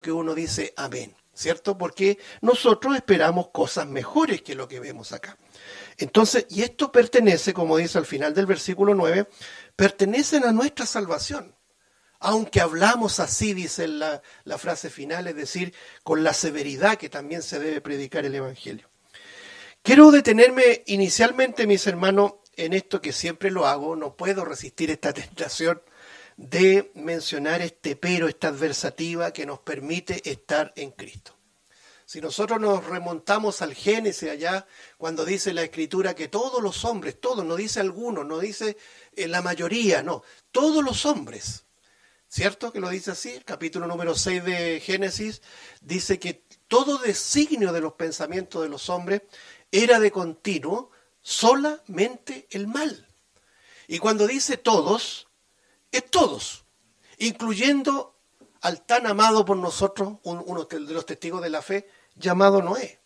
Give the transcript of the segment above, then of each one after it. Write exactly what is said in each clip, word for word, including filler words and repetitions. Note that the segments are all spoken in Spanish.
que uno dice amén, ¿cierto? Porque nosotros esperamos cosas mejores que lo que vemos acá. Entonces, y esto pertenece, como dice al final del versículo nueve, pertenecen a nuestra salvación. Aunque hablamos así, dice la, la frase final, es decir, con la severidad que también se debe predicar el Evangelio. Quiero detenerme inicialmente, mis hermanos, en esto que siempre lo hago. No puedo resistir esta tentación de mencionar este pero, esta adversativa que nos permite estar en Cristo. Si nosotros nos remontamos al Génesis allá, cuando dice la Escritura que todos los hombres, todos, no dice algunos, no dice eh, la mayoría, no, todos los hombres, ¿cierto que lo dice así? El capítulo número seis de Génesis dice que todo designio de los pensamientos de los hombres era de continuo solamente el mal. Y cuando dice todos, es todos, incluyendo al tan amado por nosotros, un, uno de los testigos de la fe, llamado Noé.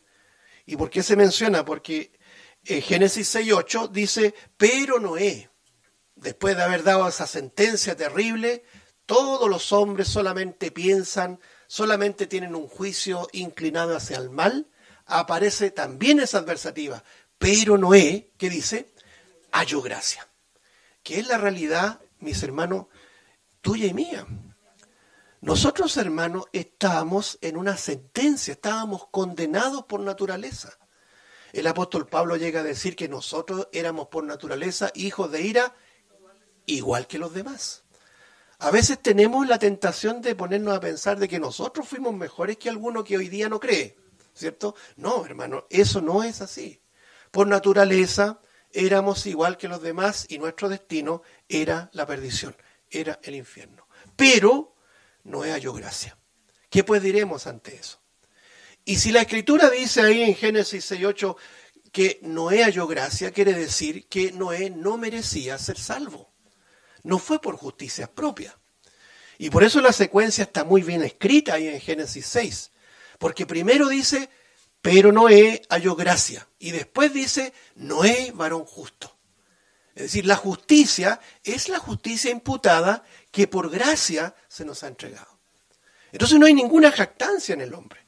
¿Y por qué se menciona? Porque eh, Génesis seis ocho dice, pero Noé, después de haber dado esa sentencia terrible, todos los hombres solamente piensan, solamente tienen un juicio inclinado hacia el mal, aparece también esa adversativa. Pero Noé, ¿qué dice? Halló gracia. Que es la realidad, mis hermanos, tuya y mía. Nosotros, hermanos, estábamos en una sentencia, estábamos condenados por naturaleza. El apóstol Pablo llega a decir que nosotros éramos por naturaleza hijos de ira, igual que los demás. A veces tenemos la tentación de ponernos a pensar de que nosotros fuimos mejores que alguno que hoy día no cree, ¿cierto? No, hermano, eso no es así. Por naturaleza éramos igual que los demás y nuestro destino era la perdición, era el infierno. Pero Noé halló gracia. ¿Qué pues diremos ante eso? Y si la Escritura dice ahí en Génesis seis ocho que Noé halló gracia, quiere decir que Noé no merecía ser salvo. No fue por justicia propia. Y por eso la secuencia está muy bien escrita ahí en Génesis seis. Porque primero dice, pero Noé halló gracia. Y después dice, Noé, varón justo. Es decir, la justicia es la justicia imputada que por gracia se nos ha entregado. Entonces no hay ninguna jactancia en el hombre.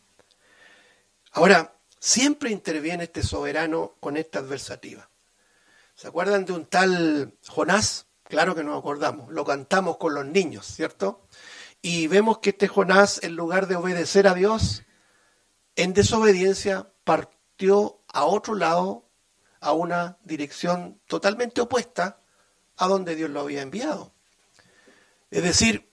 Ahora, siempre interviene este soberano con esta adversativa. ¿Se acuerdan de un tal Jonás? Claro que nos acordamos. Lo cantamos con los niños, ¿cierto? Y vemos que este Jonás, en lugar de obedecer a Dios, en desobediencia partió a otro lado, a una dirección totalmente opuesta a donde Dios lo había enviado. Es decir,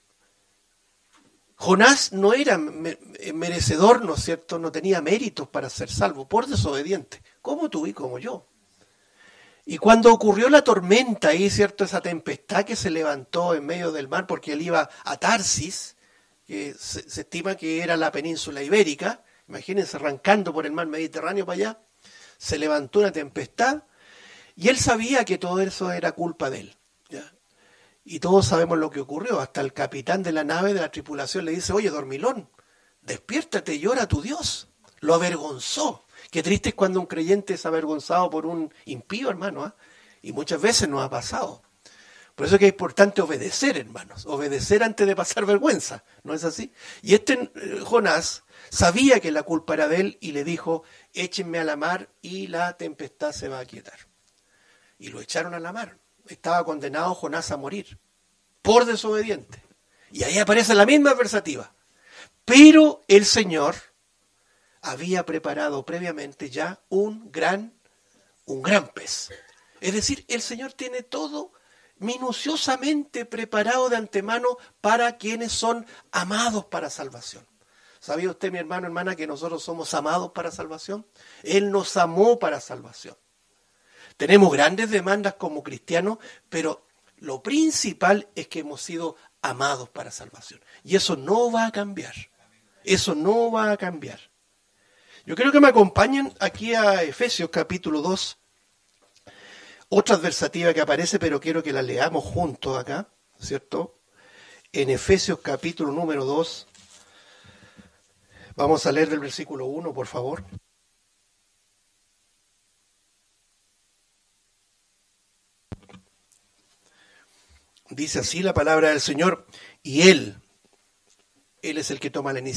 Jonás no era merecedor, ¿no es cierto? No tenía méritos para ser salvo, por desobediente, como tú y como yo. Y cuando ocurrió la tormenta ahí, ¿cierto? Esa tempestad que se levantó en medio del mar porque él iba a Tarsis, que se, se estima que era la península ibérica, imagínense arrancando por el mar Mediterráneo para allá, se levantó una tempestad y él sabía que todo eso era culpa de él, ¿ya? Y todos sabemos lo que ocurrió. Hasta el capitán de la nave, de la tripulación, le dice, oye, dormilón, despiértate y ora a tu Dios. Lo avergonzó. Qué triste es cuando un creyente es avergonzado por un impío, hermano, ¿eh? Y muchas veces nos ha pasado. Por eso es que es importante obedecer, hermanos. Obedecer antes de pasar vergüenza. ¿No es así? Y este eh, Jonás sabía que la culpa era de él y le dijo, échenme a la mar y la tempestad se va a aquietar. Y lo echaron a la mar. Estaba condenado Jonás a morir por desobediente. Y ahí aparece la misma adversativa. Pero el Señor había preparado previamente ya un gran, un gran pez. Es decir, el Señor tiene todo minuciosamente preparado de antemano para quienes son amados para salvación. ¿Sabía usted, mi hermano, hermana, que nosotros somos amados para salvación? Él nos amó para salvación. Tenemos grandes demandas como cristianos, pero lo principal es que hemos sido amados para salvación. Y eso no va a cambiar. Eso no va a cambiar. Yo quiero que me acompañen aquí a Efesios capítulo dos. Otra adversativa que aparece, pero quiero que la leamos juntos acá, ¿cierto? En Efesios capítulo número dos. Vamos a leer del versículo uno, por favor. Dice así la palabra del Señor, y Él, Él es el que toma la iniciativa.